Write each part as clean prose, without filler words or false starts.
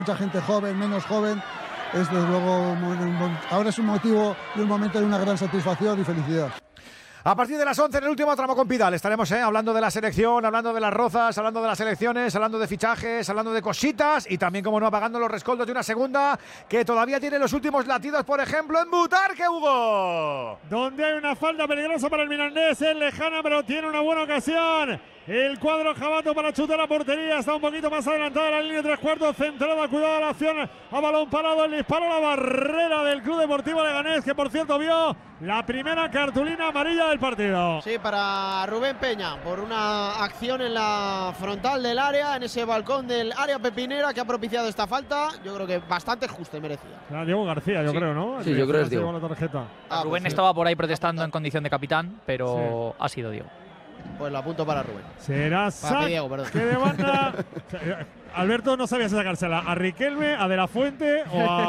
Mucha gente joven, menos joven, es desde luego ahora es un motivo y un momento de una gran satisfacción y felicidad. A partir de las 11 en el último tramo con Pidal estaremos hablando de la selección, hablando de las rozas, hablando de las selecciones, hablando de fichajes, hablando de cositas y también, como no, apagando los rescoldos de una segunda que todavía tiene los últimos latidos, por ejemplo, en Butarque, Hugo. Donde hay una falta peligrosa para el Mirandés, es lejana pero tiene una buena ocasión. El cuadro jabato para chutar a portería, está un poquito más adelantada la línea de 3/4, centrada, cuidado de la acción, a balón parado, el disparo a la barrera del Club Deportivo Leganés, que por cierto vio la primera cartulina amarilla del partido. Sí, para Rubén Peña, por una acción en la frontal del área, en ese balcón del área pepinera que ha propiciado esta falta. Yo creo que bastante justa y merecida. Diego García, yo creo, ¿no? Sí, yo creo que es Diego. La tarjeta. Rubén estaba por ahí protestando en condición de capitán, pero ha sido Diego. Pues lo apunto para Rubén. Será Diego, perdón. que de banda. Alberto no sabía si sacársela a Riquelme, a De La Fuente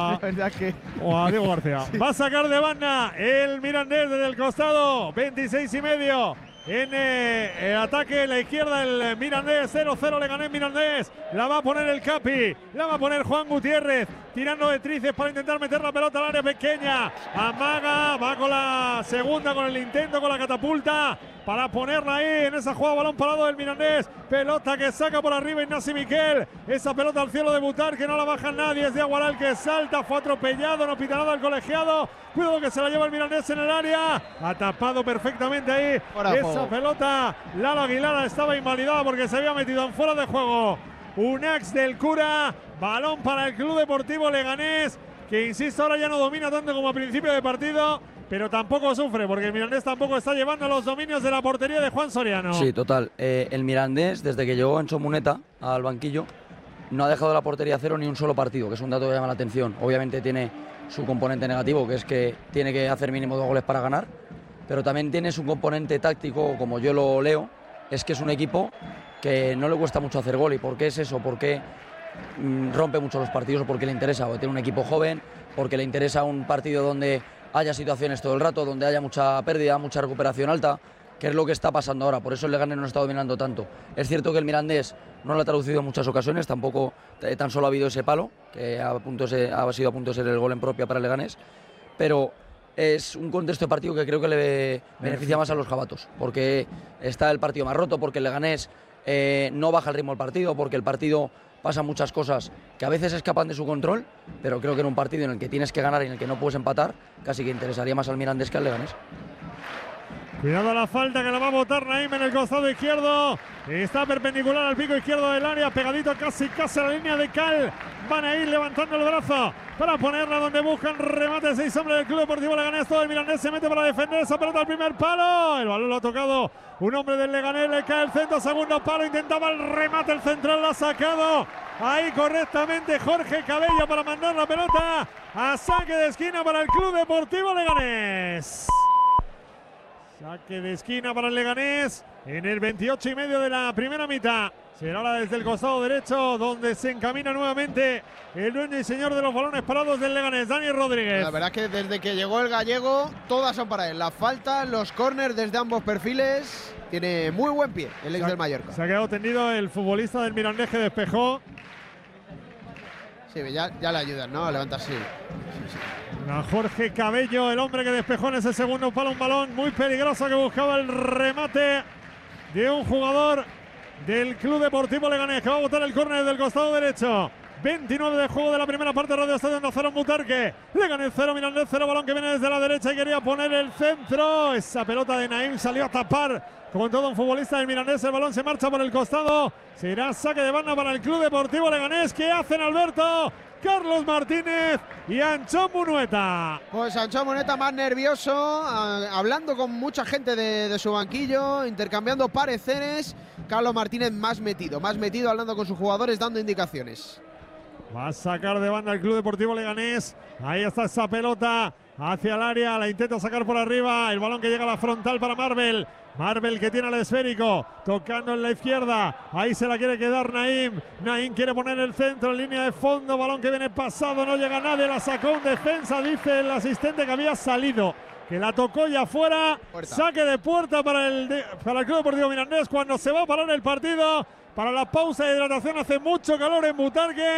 o a Diego García. Sí. Va a sacar de banda el Mirandés desde el costado, 26,5. En el ataque, la izquierda, el Mirandés, 0-0 Leganés Mirandés. La va a poner el Capi, la va a poner Juan Gutiérrez, tirando de tríceps para intentar meter la pelota al área pequeña. Amaga, va con la segunda, con el intento, con la catapulta, para ponerla ahí en esa jugada, balón parado del Mirandés. Pelota que saca por arriba Ignasi Miquel. Esa pelota al cielo de Butarque, que no la baja nadie. Es de Aguaral que salta, fue atropellado, no pita nada el colegiado. Cuidado que se la lleva el Mirandés en el área. Ha tapado perfectamente ahí esa pelota. Lalo Aguilar estaba invalidada porque se había metido en fuera de juego. Un ax del Cura. Balón para el Club Deportivo Leganés, que insisto ahora ya no domina tanto como a principio de partido, pero tampoco sufre porque el Mirandés tampoco está llevando los dominios de la portería de Juan Soriano. Sí, total. El Mirandés, desde que llegó Enzo Muneta al banquillo, no ha dejado la portería a cero ni un solo partido, que es un dato que llama la atención. Obviamente tiene su componente negativo, que es que tiene que hacer mínimo 2 goles para ganar, pero también tiene su componente táctico, como yo lo leo, es que es un equipo que no le cuesta mucho hacer gol. ¿Y por qué es eso? Porque rompe mucho los partidos, porque le interesa, porque tiene un equipo joven, porque le interesa un partido donde haya situaciones todo el rato, donde haya mucha pérdida, mucha recuperación alta, que es lo que está pasando ahora. Por eso el Leganés no está dominando tanto. Es cierto que el Mirandés no lo ha traducido en muchas ocasiones, tampoco tan solo ha habido ese palo, que ha sido a punto de ser el gol en propia para el Leganés, pero es un contexto de partido que creo que le beneficia más a los jabatos, porque está el partido más roto, porque el Leganés no baja el ritmo del partido, porque el partido pasan muchas cosas que a veces escapan de su control, pero creo que en un partido en el que tienes que ganar y en el que no puedes empatar, casi que interesaría más al Mirandés que al Leganés. Cuidado a la falta que la va a botar Naim en el costado izquierdo. Está perpendicular al pico izquierdo del área, pegadito casi a la línea de cal. Van a ir levantando el brazo para ponerla donde buscan remate 6 hombres del Club Deportivo Leganés. Todo el Mirandés se mete para defender esa pelota al primer palo. El balón lo ha tocado un hombre del Leganés, le cae el centro, segundo palo, intentaba el remate, el central lo ha sacado ahí correctamente Jorge Cabello para mandar la pelota a saque de esquina para el Club Deportivo Leganés. Saque de esquina para el Leganés en el 28,5 de la primera mitad. Será ahora desde el costado derecho donde se encamina nuevamente el dueño y señor de los balones parados del Leganés, Dani Rodríguez. La verdad es que desde que llegó el gallego todas son para él. Las faltas, los córners desde ambos perfiles. Tiene muy buen pie el ex del Mallorca. Se ha quedado tendido el futbolista del Mirandés que despejó. Sí, ya le ayudan, ¿no? A levantarse. Sí. A Jorge Cabello, el hombre que despejó en ese segundo palo un balón muy peligroso que buscaba el remate de un jugador del Club Deportivo Leganés, que va a botar el córner del costado derecho. 29 de juego de la primera parte, Radio Estadio 0 en Butarque. Leganés 0, Mirandés 0, balón que viene desde la derecha y quería poner el centro. Esa pelota de Naim salió a tapar con todo un futbolista del Mirandés. El balón se marcha por el costado. Será saque de banda para el Club Deportivo Leganés. ¿Qué hacen, Alberto? Carlos Martínez y Anchón Munueta. Pues Anchón Munueta más nervioso, hablando con mucha gente de su banquillo, intercambiando pareceres. Carlos Martínez más metido, hablando con sus jugadores, dando indicaciones. Va a sacar de banda el Club Deportivo Leganés. Ahí está esa pelota hacia el área, la intenta sacar por arriba. El balón que llega a la frontal para Marvel. Marvel que tiene el esférico, tocando en la izquierda, ahí se la quiere quedar Naim. Naim quiere poner el centro en línea de fondo, balón que viene pasado, no llega nadie, la sacó un defensa, dice el asistente que había salido, que la tocó ya afuera. Saque de puerta para el Club Deportivo Mirandés cuando se va a parar el partido. Para la pausa de hidratación, hace mucho calor en Butarque.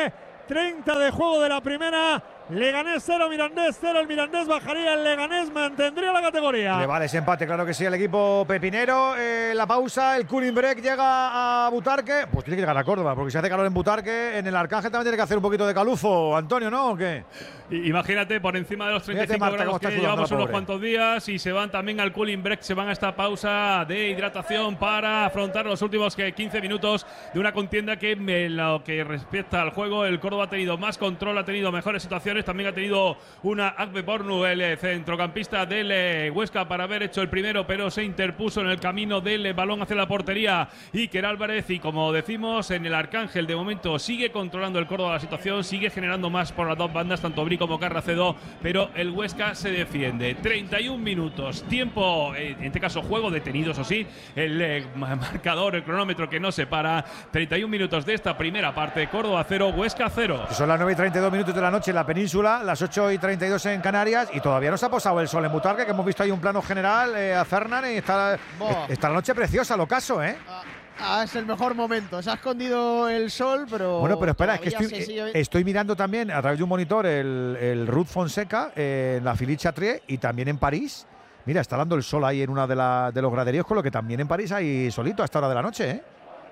30 de juego de la primera. Leganés 0, Mirandés 0. El Mirandés bajaría, el Leganés mantendría la categoría. Le vale ese empate, claro que sí, el equipo pepinero. La pausa, el cooling break llega a Butarque. Pues tiene que llegar a Córdoba, porque si hace calor en Butarque, en el Arcángel también tiene que hacer un poquito de calufo, Antonio, ¿no? ¿O qué? Imagínate, por encima de los 35 Marta, grados que sudando, llevamos unos pobre. cuantos días, y se van también al cooling break, se van a esta pausa de hidratación para afrontar los últimos 15 minutos de una contienda que, en lo que respecta al juego, el Córdoba ha tenido más control, ha tenido mejores situaciones, también ha tenido una Akbepornu, el centrocampista del Huesca, para haber hecho el primero, pero se interpuso en el camino del balón hacia la portería Iker Álvarez. Y como decimos, en el Arcángel de momento sigue controlando el Córdoba la situación, sigue generando más por las dos bandas, tanto Bri como Carracedo, pero el Huesca se defiende. 31 minutos, tiempo, en este caso juego detenido, eso sí, el marcador, el cronómetro que no se para. 31 minutos de esta primera parte, Córdoba 0, Huesca 0. Son las 9:32 minutos de la noche en la península, las 8:32 en Canarias, y todavía no se ha posado el sol en Butarque, que hemos visto ahí un plano general a Fernan, y está la noche preciosa, lo caso, ¿eh? Es el mejor momento. Se ha escondido el sol, pero. Bueno, pero espera, es que estoy mirando también a través de un monitor el Ruth Fonseca en la Philippe Chatrier y también en París. Mira, está dando el sol ahí en una de los graderíos, con lo que también en París hay solito a esta hora de la noche, ¿eh?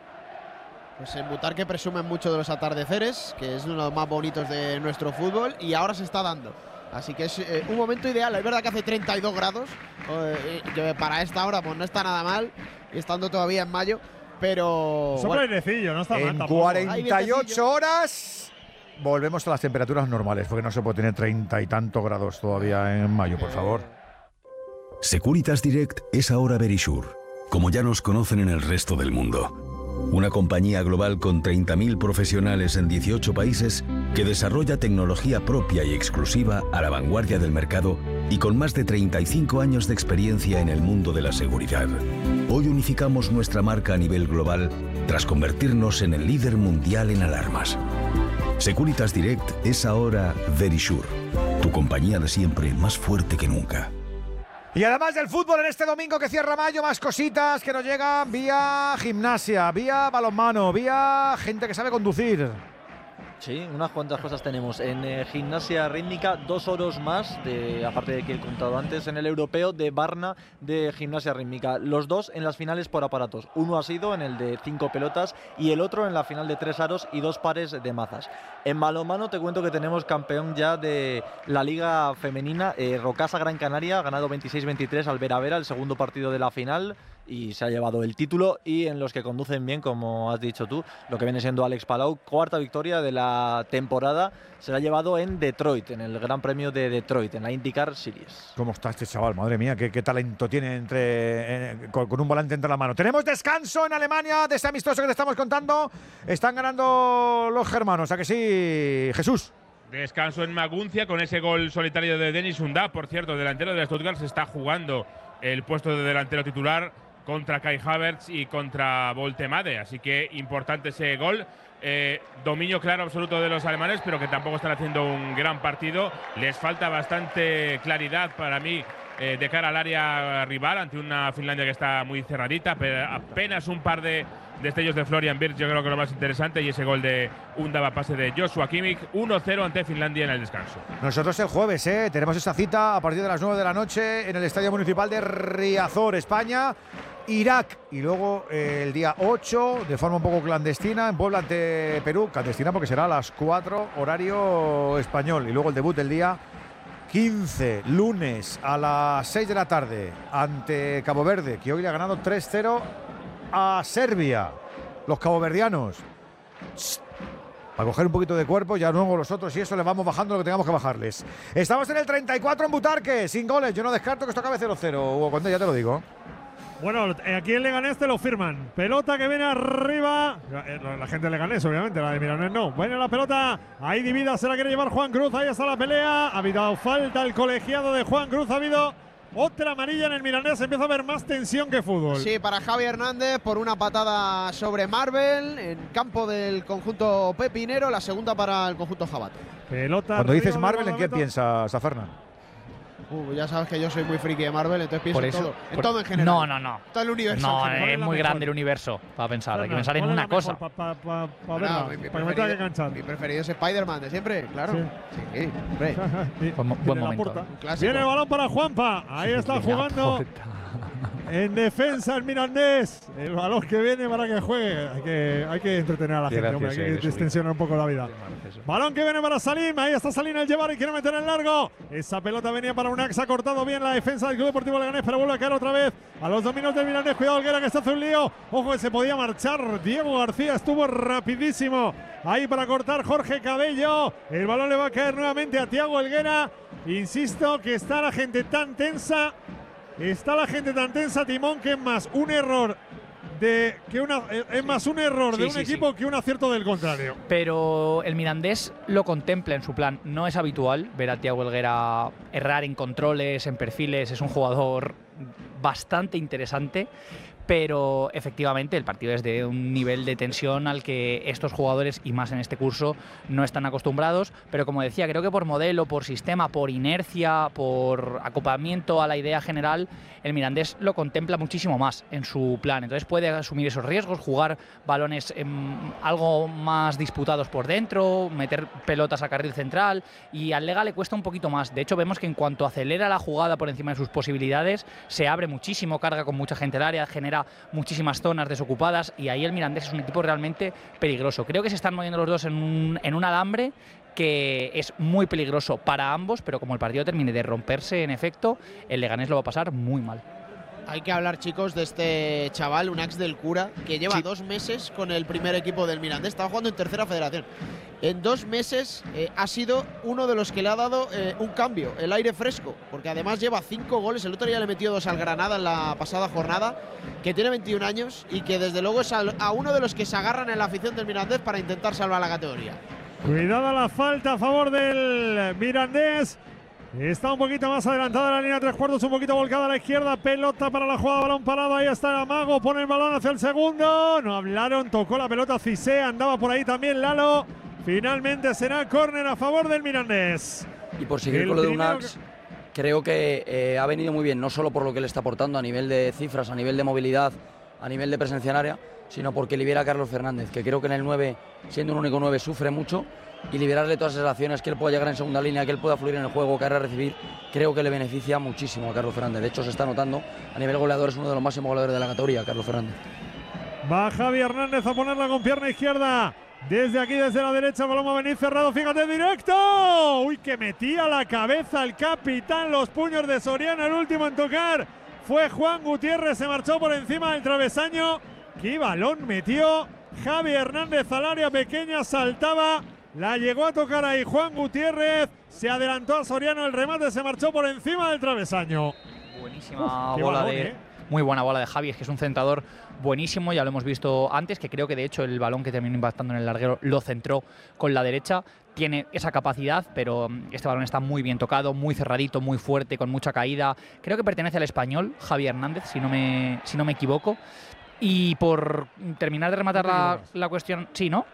Pues en Butarque presumen mucho de los atardeceres, que es uno de los más bonitos de nuestro fútbol, y ahora se está dando. Así que es un momento ideal. Es verdad que hace 32 grados. Para esta hora pues no está nada mal, estando todavía en mayo. Pero sopla airecillo, no está mal en tampoco. 48 horas volvemos a las temperaturas normales, porque no se puede tener 30 y tantos grados todavía en mayo, por favor. Securitas Direct es ahora Verisure, como ya nos conocen en el resto del mundo. Una compañía global con 30.000 profesionales en 18 países que desarrolla tecnología propia y exclusiva a la vanguardia del mercado y con más de 35 años de experiencia en el mundo de la seguridad. Hoy unificamos nuestra marca a nivel global tras convertirnos en el líder mundial en alarmas. Securitas Direct es ahora Verisure, tu compañía de siempre más fuerte que nunca. Y además del fútbol, en este domingo que cierra mayo, más cositas que nos llegan vía gimnasia, vía balonmano, vía gente que sabe conducir. Sí, unas cuantas cosas tenemos. En gimnasia rítmica, 2 oros más, aparte de que he contado antes, en el europeo de Varna de gimnasia rítmica. Los dos en las finales por aparatos. Uno ha sido en el de 5 pelotas y el otro en la final de 3 aros y 2 pares de mazas. En balonmano te cuento que tenemos campeón ya de la liga femenina, Rocasa Gran Canaria, ha ganado 26-23 al Vera Vera, el segundo partido de la final, y se ha llevado el título. Y en los que conducen bien, como has dicho tú, lo que viene siendo Alex Palau, cuarta victoria de la temporada, se la ha llevado en Detroit, en el Gran Premio de Detroit, en la IndyCar Series. ¿Cómo está este chaval? Madre mía, qué talento tiene con un volante entre la mano. Tenemos descanso en Alemania de este amistoso que te estamos contando. Están ganando los germanos, ¿a que sí, Jesús? Descanso en Maguncia con ese gol solitario de Denis Undá. Por cierto, delantero de Stuttgart, se está jugando el puesto de delantero titular contra Kai Havertz y contra Voltemade, así que importante ese gol. Dominio claro absoluto de los alemanes, pero que tampoco están haciendo un gran partido. Les falta bastante claridad para mí de cara al área rival ante una Finlandia que está muy cerradita, pero apenas un par de destellos de Florian Wirtz, yo creo que lo más interesante, y ese gol de Undava, pase de Joshua Kimmich, 1-0 ante Finlandia en el descanso. Nosotros el jueves tenemos esa cita a partir de las 9 de la noche en el Estadio Municipal de Riazor, España, Irak, y luego el día 8 de forma un poco clandestina en Puebla ante Perú, clandestina porque será a las 4 horario español, y luego el debut el día 15, lunes a las 6 de la tarde ante Cabo Verde, que hoy le ha ganado 3-0 a Serbia, los caboverdianos. Para coger un poquito de cuerpo, ya luego los otros y eso les vamos bajando lo que tengamos que bajarles. Estamos en el 34 en Butarque, sin goles. Yo no descarto que esto acabe 0-0, Hugo Conde, ya te lo digo. Bueno, aquí en Leganés te lo firman. Pelota que viene arriba. La gente de Leganés, obviamente, la de Miranés no. Viene la pelota. Ahí divida, se la quiere llevar Juan Cruz. Ahí está la pelea. Ha habido falta el colegiado de Juan Cruz. Ha habido otra amarilla en el Miranés. Empieza a haber más tensión que fútbol. Sí, para Javi Hernández por una patada sobre Marvel en campo del conjunto pepinero. La segunda para el conjunto jabato. Pelota. Cuando dices Marvel, ¿en qué piensas, a Fernan? Ya sabes que yo soy muy friki de Marvel, entonces pienso en todo en general. No. Todo el universo. No, es muy grande el universo para pensar. Hay que pensar en una cosa. Para que me tenga que enganchar. Mi preferido es Spider-Man de siempre, claro. Sí, hombre. Buen momento. Viene el balón para Juanpa. Ahí está jugando. En defensa el Mirandés. El balón que viene para que juegue. Hay que entretener a la gente, hombre. Hay que distensionar un poco la vida. Balón que viene para Salim. Ahí está Salim el llevar y quiere meter en largo. Esa pelota venía para Unax. Ha cortado bien la defensa del Club Deportivo Leganés, pero vuelve a caer otra vez a los dominios del Mirandés. Cuidado, Helguera, que se hace un lío. Ojo, que se podía marchar. Diego García estuvo rapidísimo ahí para cortar Jorge Cabello. El balón le va a caer nuevamente a Thiago Helguera. Insisto que está la gente tan tensa. Timón, que es más un error de un equipo que un acierto del contrario. Pero el Mirandés lo contempla en su plan. No es habitual ver a Thiago Helguera errar en controles, en perfiles. Es un jugador bastante interesante. Pero efectivamente el partido es de un nivel de tensión al que estos jugadores, y más en este curso, no están acostumbrados. Pero como decía, creo que por modelo, por sistema, por inercia, por acoplamiento a la idea general, el Mirandés lo contempla muchísimo más en su plan. Entonces puede asumir esos riesgos, jugar balones algo más disputados por dentro, meter pelotas a carril central, y al Lega le cuesta un poquito más. De hecho, vemos que en cuanto acelera la jugada por encima de sus posibilidades, se abre muchísimo, carga con mucha gente al área, genera muchísimas zonas desocupadas, y ahí el Mirandés es un equipo realmente peligroso. Creo que se están moviendo los dos en un alambre que es muy peligroso para ambos, pero como el partido termine de romperse en efecto, el Leganés lo va a pasar muy mal. Hay que hablar, chicos, de este chaval, Unax del Cura, que lleva 2 meses con el primer equipo del Mirandés. Estaba jugando en tercera federación. En 2 meses ha sido uno de los que le ha dado un cambio, el aire fresco, porque además lleva 5 goles. El otro día le metió 2 al Granada en la pasada jornada, que tiene 21 años y que desde luego es a uno de los que se agarran en la afición del Mirandés para intentar salvar la categoría. Cuidado la falta a favor del Mirandés. Está un poquito más adelantada la línea 3/4, un poquito volcada a la izquierda. Pelota para la jugada, balón parado. Ahí está el Amago, pone el balón hacia el segundo. No hablaron, tocó la pelota Cissé, andaba por ahí también Lalo. Finalmente será córner a favor del Mirandés. Y por seguir con lo de Unax, creo que ha venido muy bien, no solo por lo que le está aportando a nivel de cifras, a nivel de movilidad, a nivel de presencia en área, sino porque libera a Carlos Fernández, que creo que en el 9, siendo un único 9, sufre mucho. Y liberarle todas esas acciones, que él pueda llegar en segunda línea, que él pueda fluir en el juego, que hará recibir, creo que le beneficia muchísimo a Carlos Fernández. De hecho, se está notando a nivel goleador, es uno de los máximos goleadores de la categoría, Carlos Fernández. Va Javi Hernández a ponerla con pierna izquierda. Desde aquí, desde la derecha, el balón va a venir cerrado, fíjate, directo. Uy, que metía la cabeza el capitán, los puños de Soriano. El último en tocar fue Juan Gutiérrez, se marchó por encima del travesaño. ¡Qué balón metió Javi Hernández al área pequeña! Saltaba. La llegó a tocar ahí Juan Gutiérrez, se adelantó a Soriano, el remate se marchó por encima del travesaño. Buenísima bola muy buena bola de Javi, es que es un centrador buenísimo, ya lo hemos visto antes, que creo que de hecho el balón que terminó impactando en el larguero lo centró con la derecha. Tiene esa capacidad, pero este balón está muy bien tocado, muy cerradito, muy fuerte, con mucha caída. Creo que pertenece al Español, Javi Hernández, si no me equivoco. Y por terminar de rematar la cuestión, sí, ¿no?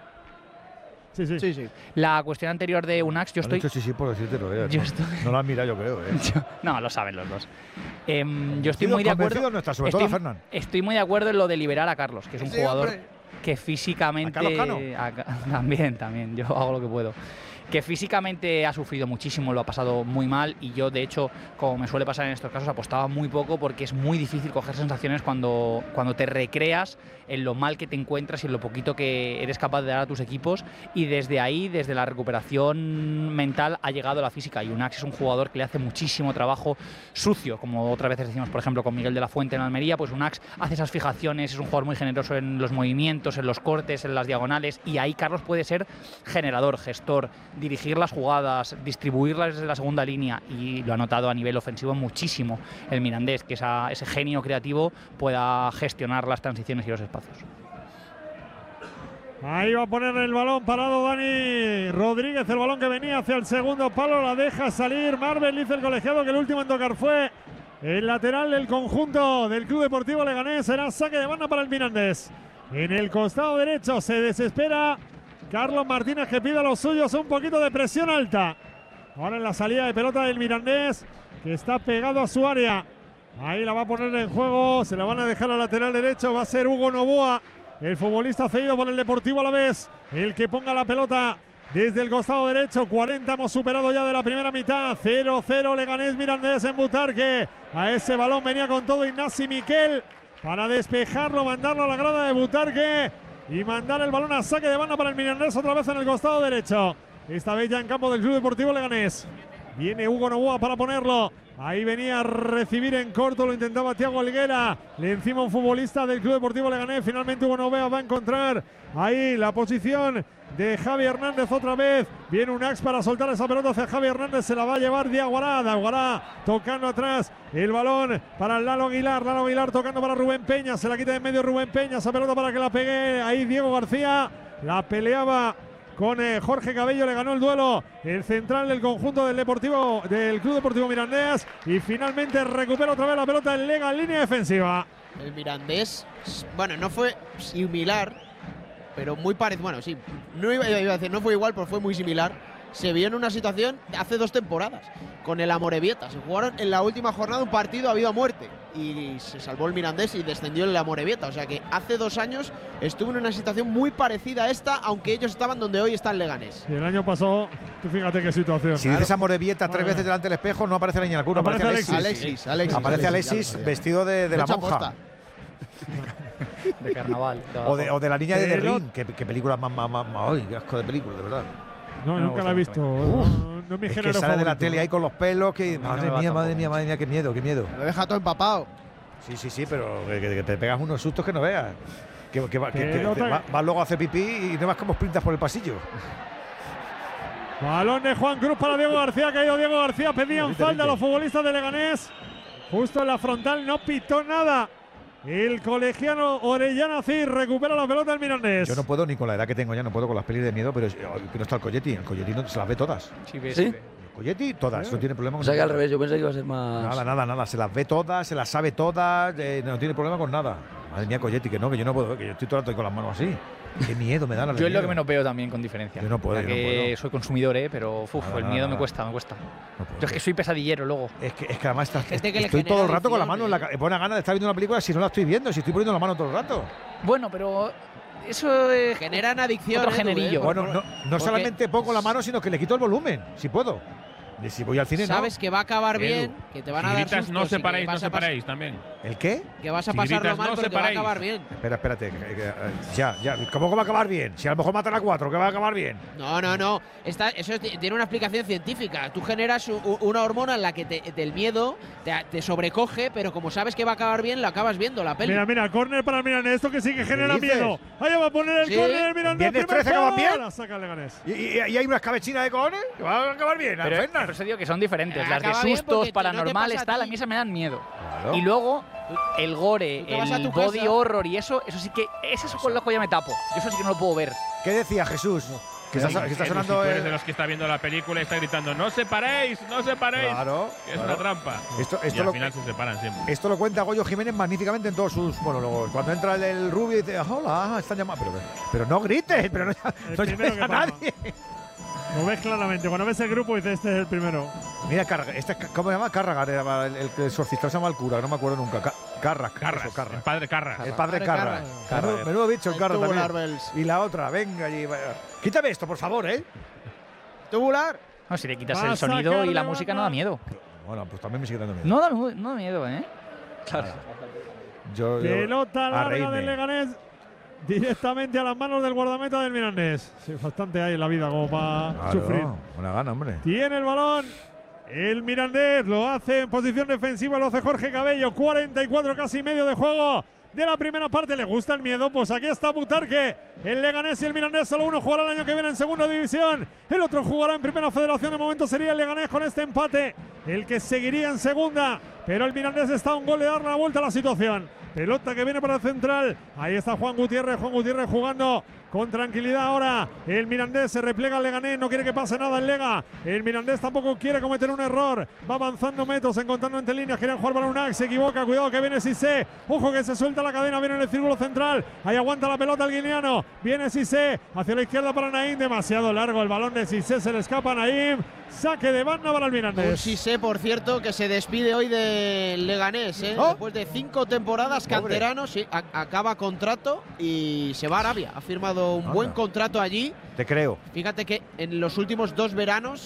Sí. La cuestión anterior de Unax, yo estoy... Sí, por decírtelo. No lo has mirado, yo creo. No, lo saben los dos. Yo estoy muy de acuerdo. No está, sobre todo Fernán. Estoy muy de acuerdo en lo de liberar a Carlos, que es un jugador que físicamente... ¿A Carlos Cano? También, yo hago lo que puedo. Que físicamente ha sufrido muchísimo, lo ha pasado muy mal, y yo, de hecho, como me suele pasar en estos casos, apostaba muy poco, porque es muy difícil coger sensaciones cuando te recreas en lo mal que te encuentras y en lo poquito que eres capaz de dar a tus equipos, y desde ahí, desde la recuperación mental, ha llegado la física. Y Unax es un jugador que le hace muchísimo trabajo sucio, como otras veces decimos, por ejemplo, con Miguel de la Fuente en Almería. Pues Unax hace esas fijaciones, es un jugador muy generoso en los movimientos, en los cortes, en las diagonales, y ahí Carlos puede ser generador, gestor, dirigir las jugadas, distribuirlas desde la segunda línea, y lo ha notado a nivel ofensivo muchísimo el Mirandés, que ese genio creativo pueda gestionar las transiciones y los espacios. Ahí va a poner el balón parado Dani Rodríguez, el balón que venía hacia el segundo palo, la deja salir Marvel, dice el colegiado que el último en tocar fue el lateral del conjunto del Club Deportivo Leganés. Será saque de banda para el Mirandés. En el costado derecho se desespera Carlos Martínez, que pide a los suyos un poquito de presión alta. Ahora en la salida de pelota del Mirandés, que está pegado a su área. Ahí la va a poner en juego, se la van a dejar al lateral derecho, va a ser Hugo Novoa, el futbolista cedido por el Deportivo Alavés, el que ponga la pelota desde el costado derecho. 40 hemos superado ya de la primera mitad. 0-0 Leganés Mirandés en Butarque. A ese balón venía con todo Ignasi Miquel para despejarlo, mandarlo a la grada de Butarque y mandar el balón a saque de banda para el Mirandés otra vez en el costado derecho. Esta vez ya en campo del Club Deportivo Leganés. Viene Hugo Novoa para ponerlo. Ahí venía a recibir en corto, lo intentaba Thiago Helguera. Le encima un futbolista del Club Deportivo Leganés. Finalmente Hugo Novoa va a encontrar ahí la posición de Javi Hernández otra vez. Viene un Ax para soltar esa pelota hacia Javi Hernández. Se la va a llevar Diaguará. Diaguará tocando atrás. El balón para Lalo Aguilar. Lalo Aguilar tocando para Rubén Peña. Se la quita de en medio Rubén Peña. Esa pelota para que la pegue ahí Diego García. La peleaba con Jorge Cabello, le ganó el duelo el central del conjunto del Club Deportivo Mirandés y finalmente recupera otra vez la pelota en Lega en línea defensiva. El Mirandés, bueno, no fue similar, pero muy parecido. Bueno, sí, no iba a decir no fue igual, pero fue muy similar. Se vio en una situación hace 2 temporadas con el Amorebieta. Se jugaron en la última jornada un partido a vida o muerte y se salvó el Mirandés y descendió el Amorebieta. O sea que hace 2 años estuvo en una situación muy parecida a esta, aunque ellos estaban donde hoy está el Leganés. Y el año pasado, tú fíjate qué situación. Si dices Amorebieta 3 veces delante del espejo, no aparece la niña Cura, aparece Alexis. Aparece Alexis vestido de la monja. De carnaval. O de la niña de The Ring. Qué película más. ¡Ay, qué asco de película, de verdad! No, nunca la he visto. No es mi género que sale favorito. de la tele ahí con los pelos. Que, madre mía, qué miedo. Lo deja todo empapado. Sí, pero que te pegas unos sustos que no veas. Que vas luego a hacer pipí y no vas como sprintas por el pasillo. Balón de Juan Cruz para Diego García. Ha caído Diego García. Pedían falta a los futbolistas de Leganés. Justo en la frontal, no pitó nada. El colegiano Orellana Cid recupera la pelota del Mirandés. Yo no puedo, ni con la edad que tengo ya, no puedo con las pelis de miedo, pero no está el Coyetti. El Coyetti no, se las ve todas. ¿Sí? El Coyetti, todas, no tiene problema con nada. O sea que al revés, yo pensé que iba a ser más. Nada, se las ve todas, se las sabe todas, no tiene problema con nada. Madre mía, Coyetti, que yo no puedo, que yo estoy todo el rato con las manos así. Qué miedo me da la. Yo es lo que menos veo también, con diferencia. Yo no puedo. Soy consumidor, pero el miedo me cuesta. Yo es que soy pesadillero luego. Es que además estoy todo el rato con la mano en la cara. Buena gana de estar viendo una película si no la estoy viendo, si estoy poniendo la mano todo el rato. Bueno, pero eso generan adicción. Otro generillo. Bueno, no solamente pongo la mano, sino que le quito el volumen, si puedo. Y si voy al cine, sabes que va a acabar bien, que te van a dar sustos. No separéis también. ¿El qué? Que vas a pasarlo mal, pero que va a acabar bien. Espérate. Ya. ¿Cómo va a acabar bien? Si a lo mejor matan a 4, que va a acabar bien. No. Eso tiene una explicación científica. Tú generas una hormona en la que del miedo te sobrecoge, pero como sabes que va a acabar bien, lo acabas viendo la peli. Mira, córner para el Mirandés. Esto que sí que genera miedo. Ahí va a poner el córner el Mirandés. ¿Viernes 13 que van bien? La saca el Leganés. ¿Y hay unas cabechinas de cojones que van a acabar bien. Pero eso digo que son diferentes. Las de sustos, paranormales, tal, a mí se me dan miedo. Claro. Y luego el gore, el body horror y eso sí que eso con el ojo ya me tapo. Yo eso sí que no lo puedo ver. ¿Qué decía Jesús? Que está sonando. Tú eres de los que está viendo la película y está gritando ¡No separéis! Claro. Es una trampa. Esto al final se separan siempre. Esto lo cuenta Goyo Jiménez magníficamente en todos sus monólogos. Cuando entra el rubio y dice hola, están llamando. Pero no grites, pero no llames a nadie. Lo ves claramente. Cuando ves el grupo dices este es el primero. Mira, ¿cómo se llama? Carragar, el exorcista se llama el cura, no me acuerdo nunca. Carras. El padre Carras. El padre Carras. Menudo bicho el Carras también. Y la otra, venga allí. Quítame esto, por favor, ¿eh? Tubular. No, si le quitas el sonido y la música no da miedo. Bueno, pues también me sigue dando miedo. No da miedo, ¿eh? Claro. Pelota larga del Leganés. Directamente a las manos del guardameta del Mirandés. Sí, bastante hay en la vida como para sufrir. Buena gana, hombre. Tiene el balón el Mirandés. Lo hace en posición defensiva. Lo hace Jorge Cabello. 44 casi medio de juego de la primera parte. ¿Le gusta el miedo? Pues aquí está Butarque. El Leganés y el Mirandés. Solo uno jugará el año que viene en segunda división. El otro jugará en primera federación. De momento sería el Leganés con este empate. El que seguiría en segunda pero el Mirandés está a un gol de dar la vuelta a la situación. Pelota que viene para el central. Ahí está Juan Gutiérrez jugando con tranquilidad ahora. El Mirandés se replega al Leganés, no quiere que pase nada en Lega. El Mirandés tampoco quiere cometer un error. Va avanzando metros, encontrando entre líneas. Quieren jugar para Unac, se equivoca. Cuidado que viene Cissé. Ojo que se suelta la cadena, viene en el círculo central. Ahí aguanta la pelota el guineano. Viene Cissé hacia la izquierda para Naim. Demasiado largo el balón de Cissé, se le escapa a Naim. Saque de banda para el Mirandés. Un Cissé, por cierto, que se despide hoy del Leganés. Después de 5 temporadas, canterano, sí, acaba contrato y se va a Arabia. Ha firmado un buen contrato allí. Te creo. Fíjate que en los últimos 2 veranos